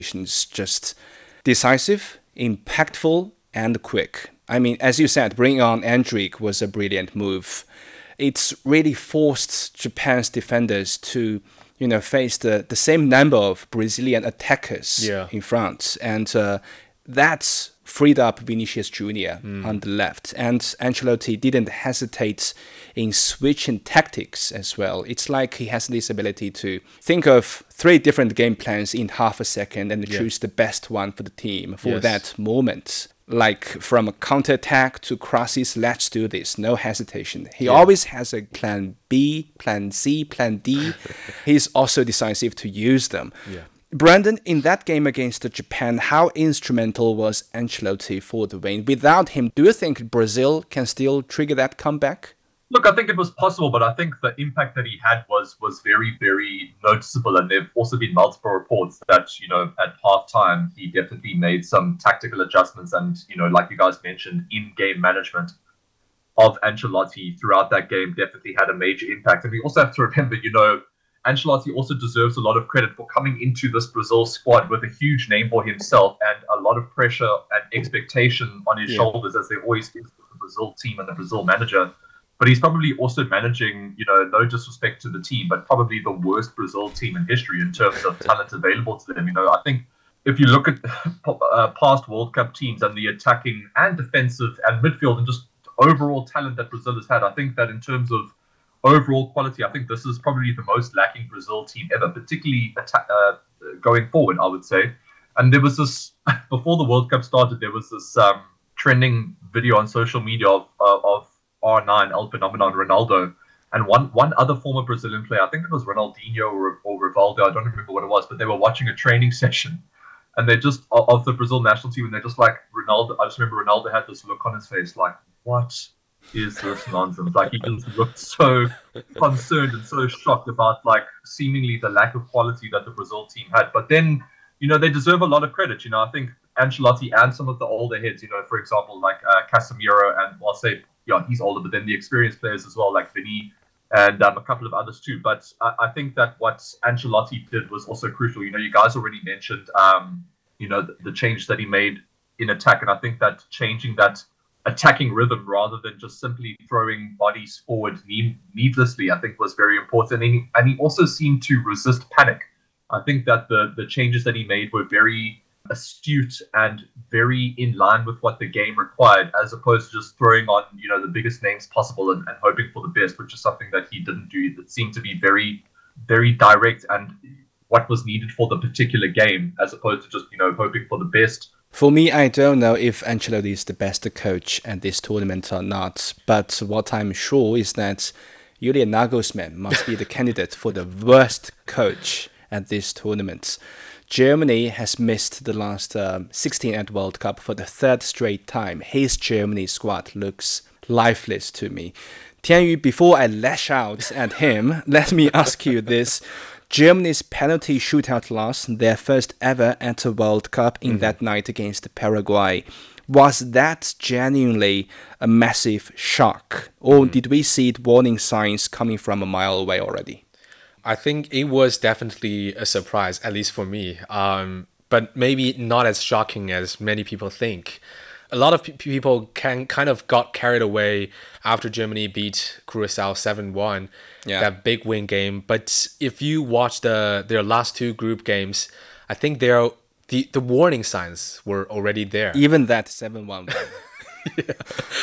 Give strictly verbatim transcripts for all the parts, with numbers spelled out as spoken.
It's just decisive, impactful, and quick. I mean, as you said, bringing on Endrick was a brilliant move. It's really forced Japan's defenders to, you know, face the, the same number of Brazilian attackers yeah. in front. And uh, that's freed up Vinicius Junior Mm. on the left. And Ancelotti didn't hesitate in switching tactics as well. It's like he has this ability to think of three different game plans in half a second and yeah. choose the best one for the team for yes. that moment. Like from a counter-attack to crosses, let's do this, no hesitation. He yeah. always has a plan B, plan C, plan D. He's also decisive to use them. Yeah. Brandon, in that game against Japan, how instrumental was Ancelotti for the win? Without him, do you think Brazil can still trigger that comeback? Look, I think it was possible, but I think the impact that he had was was very, very noticeable. And there have also been multiple reports that, you know, at halftime, he definitely made some tactical adjustments. And, you know, like you guys mentioned, in-game management of Ancelotti throughout that game definitely had a major impact. And we also have to remember, you know, Ancelotti also deserves a lot of credit for coming into this Brazil squad with a huge name for himself and a lot of pressure and expectation on his yeah. shoulders, as there always is with the Brazil team and the Brazil manager. But he's probably also managing, you know, no disrespect to the team, but probably the worst Brazil team in history in terms of talent available to them. You know, I think if you look at uh, past World Cup teams and the attacking and defensive and midfield and just overall talent that Brazil has had, I think that in terms of overall quality, I think this is probably the most lacking Brazil team ever, particularly atta- uh, going forward, I would say. And there was this, before the World Cup started, there was this um, trending video on social media of, uh, of R nine, El Phenomenon, Ronaldo, and one one other former Brazilian player, I think it was Ronaldinho or, or Rivaldo, I don't remember what it was, but they were watching a training session, and they just, of the Brazil national team, and they're just like, Ronaldo, I just remember Ronaldo had this look on his face, like, what is this nonsense? Like, he just looked so concerned and so shocked about, like, seemingly the lack of quality that the Brazil team had. But then, you know, they deserve a lot of credit. You know, I think Ancelotti and some of the older heads, you know, for example, like uh, Casemiro, and well, I'll say, yeah, he's older, but then the experienced players as well, like Vinny and um, a couple of others too. But I, I think that what Ancelotti did was also crucial. You know, you guys already mentioned, um, you know, the, the change that he made in attack. And I think that changing that attacking rhythm rather than just simply throwing bodies forward need, needlessly, I think was very important. And he, and he also seemed to resist panic. I think that the, the changes that he made were very astute and very in line with what the game required, as opposed to just throwing on, you know, the biggest names possible and, and hoping for the best, which is something that he didn't do. It seemed to be very, very direct and what was needed for the particular game, as opposed to just, you know, hoping for the best. For me, I don't know if Ancelotti is the best coach at this tournament or not, but what I'm sure is that Julian Nagelsmann must be the candidate for the worst coach at this tournament. Germany has missed the last um, sixteen at World Cup for the third straight time. His Germany squad looks lifeless to me. Tianyu, before I lash out at him, let me ask you this. Germany's penalty shootout loss, their first ever at a World Cup in mm-hmm. that night against Paraguay, was that genuinely a massive shock? Or mm-hmm. did we see warning signs coming from a mile away already? I think it was definitely a surprise, at least for me, um, but maybe not as shocking as many people think. A lot of pe- people can kind of got carried away after Germany beat Curacao seven one, yeah. that big win game. But if you watch the their last two group games, I think they're, the, the warning signs were already there. Even that seven one. yeah.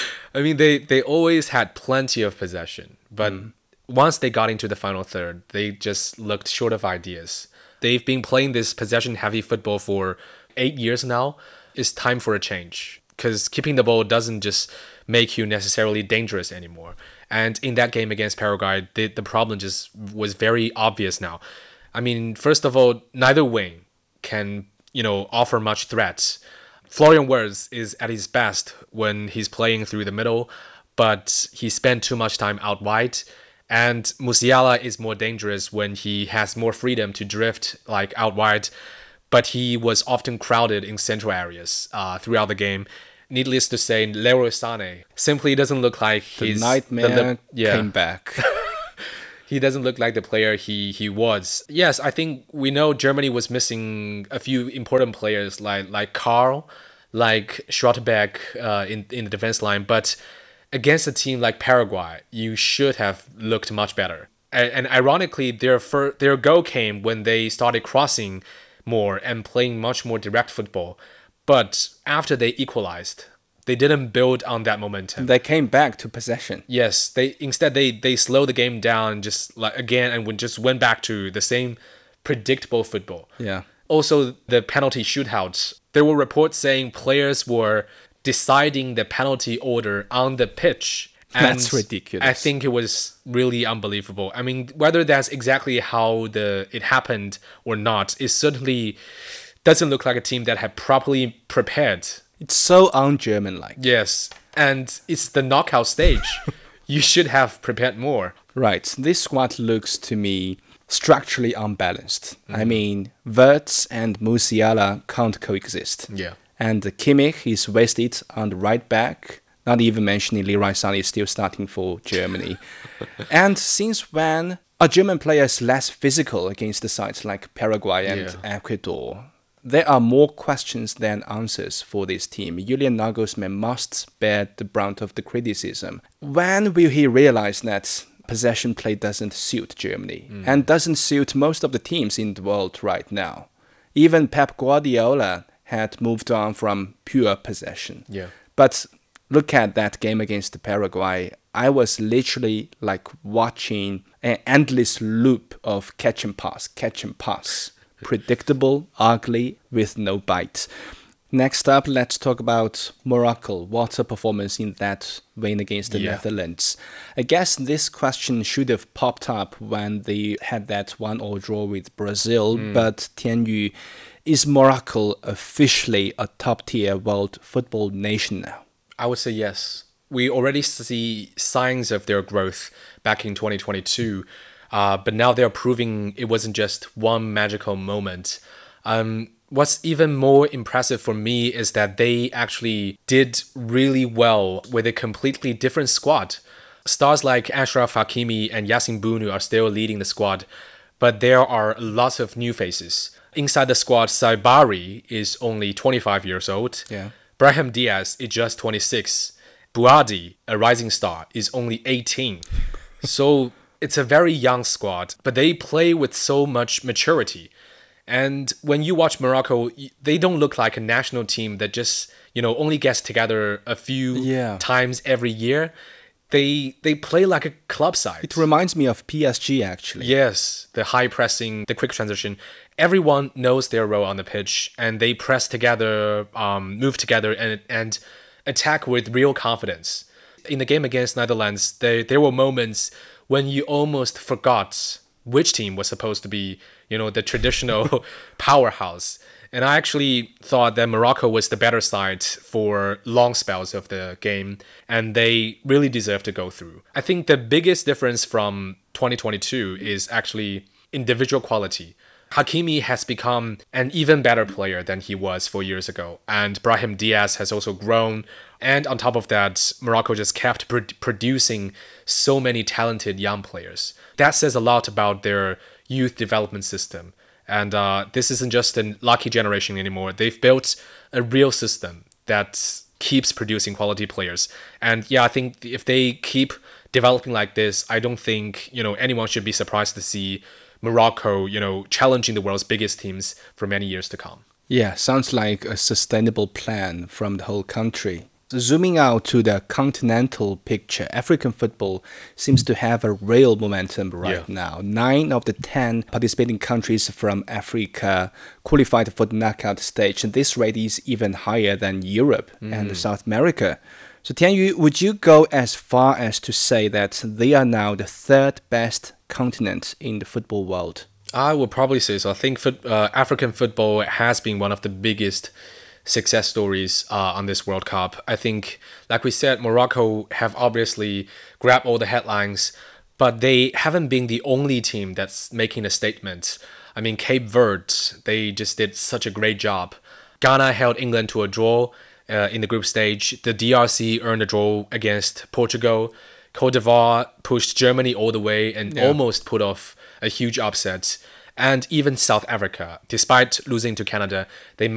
I mean, they, they always had plenty of possession, but mm. once they got into the final third, they just looked short of ideas. They've been playing this possession-heavy football for eight years now. It's time for a change, because keeping the ball doesn't just make you necessarily dangerous anymore. And in that game against Paraguay, the, the problem just was very obvious now. I mean, first of all, neither wing can, you know, offer much threats. Florian Wirtz is at his best when he's playing through the middle, but he spent too much time out wide. And Musiala is more dangerous when he has more freedom to drift like out wide, but he was often crowded in central areas uh, throughout the game. Needless to say, Leroy Sané simply doesn't look like the he's... nightmare the nightmare yeah. came back. he doesn't look like the player he he was. Yes, I think we know Germany was missing a few important players like like Karl, like Schlotterbeck uh, in in the defense line, but against a team like Paraguay, you should have looked much better. And, and ironically, their fir- their goal came when they started crossing more and playing much more direct football. But after they equalized, they didn't build on that momentum. They came back to possession. Yes, they instead they they slowed the game down just like again and would just went back to the same predictable football. Yeah. Also, the penalty shootouts. There were reports saying players were deciding the penalty order on the pitch. And That's ridiculous. I think it was really unbelievable. I mean, whether that's exactly how the it happened or not, it certainly doesn't look like a team that had properly prepared. It's so un-German-like. Yes, and it's the knockout stage. You should have prepared more. Right. This squad looks to me structurally unbalanced. Mm. I mean, Wirtz and Musiala can't coexist. Yeah. And Kimmich is wasted on the right back. Not even mentioning Leroy Sané is still starting for Germany. And since when are German players less physical against the sides like Paraguay and yeah. Ecuador? There are more questions than answers for this team. Julian Nagelsmann must bear the brunt of the criticism. When will he realize that possession play doesn't suit Germany mm. and doesn't suit most of the teams in the world right now? Even Pep Guardiola had moved on from pure possession. Yeah. But look at that game against Paraguay. I was literally like watching an endless loop of catch and pass, catch and pass. Predictable, ugly, with no bite. Next up, let's talk about Morocco. What a performance in that win against the yeah. Netherlands. I guess this question should have popped up when they had that one-all draw with Brazil, mm. but Tianyu, is Morocco officially a top-tier world football nation now? I would say yes. We already see signs of their growth back in twenty twenty-two. Uh, but now they're proving it wasn't just one magical moment. Um, what's even more impressive for me is that they actually did really well with a completely different squad. Stars like Achraf Hakimi and Yassine Bounou are still leading the squad, but there are lots of new faces. Inside the squad, Saibari is only twenty-five years old. Yeah. Brahim Diaz is just twenty-six. Bouadi, a rising star, is only eighteen. So it's a very young squad, but they play with so much maturity. And when you watch Morocco, they don't look like a national team that just, you know, only gets together a few yeah. times every year. They they play like a club side. It reminds me of P S G, actually. Yes, the high pressing, the quick transition. Everyone knows their role on the pitch, and they press together, um, move together, and and attack with real confidence. In the game against Netherlands, there there were moments when you almost forgot which team was supposed to be, you know, the traditional powerhouse. And I actually thought that Morocco was the better side for long spells of the game, and they really deserve to go through. I think the biggest difference from twenty twenty-two is actually individual quality. Hakimi has become an even better player than he was four years ago, and Brahim Diaz has also grown. And on top of that, Morocco just kept pr- producing so many talented young players. That says a lot about their youth development system. And uh, this isn't just a lucky generation anymore. They've built a real system that keeps producing quality players. And yeah, I think if they keep developing like this, I don't think, you know, anyone should be surprised to see Morocco, you know, challenging the world's biggest teams for many years to come. Yeah, sounds like a sustainable plan from the whole country. Zooming out to the continental picture, African football seems to have a real momentum right yeah. now. Nine of the ten participating countries from Africa qualified for the knockout stage, and this rate is even higher than Europe mm. and South America. So Tianyu, would you go as far as to say that they are now the third best continent in the football world? I would probably say so. I think foot, uh, African football has been one of the biggest success stories uh, on this World Cup. I think, like we said, Morocco have obviously grabbed all the headlines, but they haven't been the only team that's making a statement. I mean, Cape Verde, they just did such a great job. Ghana held England to a draw uh, in the group stage. The D R C earned a draw against Portugal. Cote d'Ivoire pushed Germany all the way and Yeah. almost put off a huge upset. And even South Africa, despite losing to Canada, they